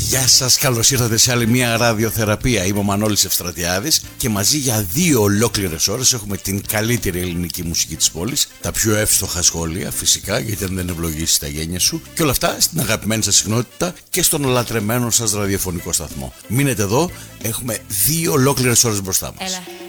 Γεια σας, καλώς ήρθατε σε άλλη μια ραδιοθεραπεία. Είμαι ο Μανώλης Ευστρατιάδης και μαζί για 2 ολόκληρες ώρες έχουμε την καλύτερη ελληνική μουσική της πόλης, τα πιο εύστοχα σχόλια φυσικά, γιατί αν δεν ευλογήσει τα γένια σου, και όλα αυτά στην αγαπημένη σας συχνότητα και στον ολατρεμένο σας ραδιοφωνικό σταθμό. Μείνετε εδώ, έχουμε 2 ολόκληρες ώρες μπροστά μας. Έλα.